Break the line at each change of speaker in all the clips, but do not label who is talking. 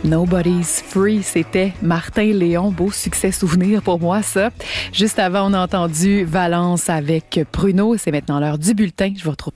Nobody's Free, c'était Martin Léon. Beau succès souvenir pour moi, ça. Juste avant, on a entendu Valence avec Pruno. C'est maintenant l'heure du bulletin. Je vous retrouve.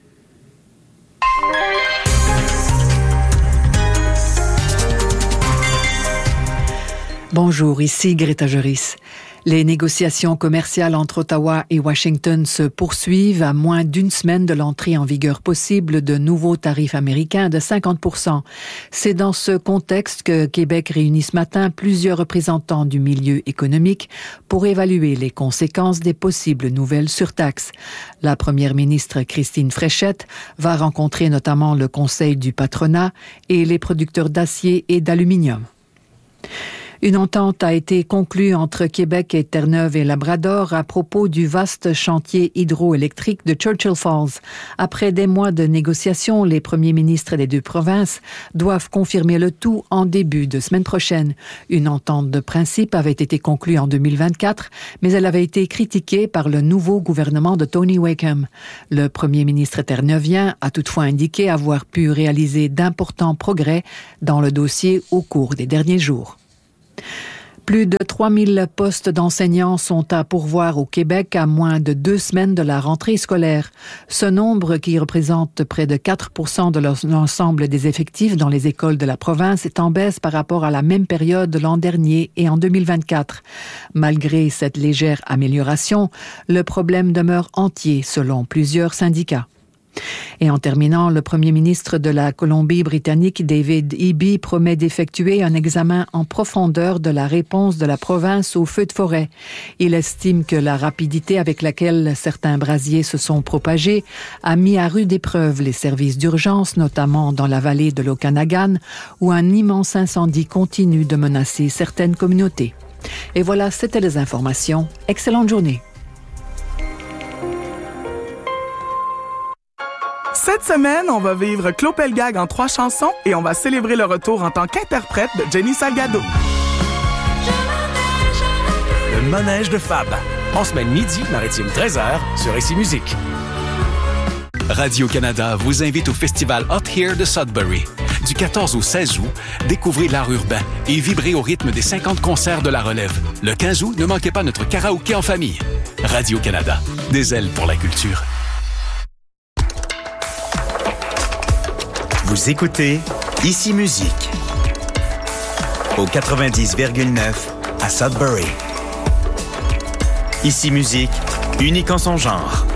Bonjour, ici Greta Joris. Les négociations commerciales entre Ottawa et Washington se poursuivent à moins d'une semaine de l'entrée en vigueur possible de nouveaux tarifs américains de 50%. C'est dans ce contexte que Québec réunit ce matin plusieurs représentants du milieu économique pour évaluer les conséquences des possibles nouvelles surtaxes. La première ministre Christine Fréchette va rencontrer notamment le Conseil du patronat et les producteurs d'acier et d'aluminium. Une entente a été conclue entre Québec et Terre-Neuve et Labrador à propos du vaste chantier hydroélectrique de Churchill Falls. Après des mois de négociations, les premiers ministres des deux provinces doivent confirmer le tout en début de semaine prochaine. Une entente de principe avait été conclue en 2024, mais elle avait été critiquée par le nouveau gouvernement de Tony Wakeham. Le premier ministre terre-neuvien a toutefois indiqué avoir pu réaliser d'importants progrès dans le dossier au cours des derniers jours. Plus de 3000 postes d'enseignants sont à pourvoir au Québec à moins de 2 semaines de la rentrée scolaire. Ce nombre, qui représente près de 4% de l'ensemble des effectifs dans les écoles de la province, est en baisse par rapport à la même période l'an dernier et en 2024. Malgré cette légère amélioration, le problème demeure entier selon plusieurs syndicats. Et en terminant, le premier ministre de la Colombie-Britannique, David Eby, promet d'effectuer un examen en profondeur de la réponse de la province aux feux de forêt. Il estime que la rapidité avec laquelle certains brasiers se sont propagés a mis à rude épreuve les services d'urgence, notamment dans la vallée de l'Okanagan, où un immense incendie continue de menacer certaines communautés. Et voilà, c'était les informations. Excellente journée.
Cette semaine, on va vivre Claude Pelgag en 3 chansons et on va célébrer le retour en tant qu'interprète de Jenny Salgado.
Le manège de Fab. En semaine midi, maritime 13h, sur Ici Musique.
Radio-Canada vous invite au festival Hot Here de Sudbury. Du 14 au 16 août, découvrez l'art urbain et vibrez au rythme des 50 concerts de la relève. Le 15 août, ne manquez pas notre karaoké en famille. Radio-Canada, des ailes pour la culture.
Vous écoutez Ici Musique au 90,9 à Sudbury. Ici Musique, unique en son genre.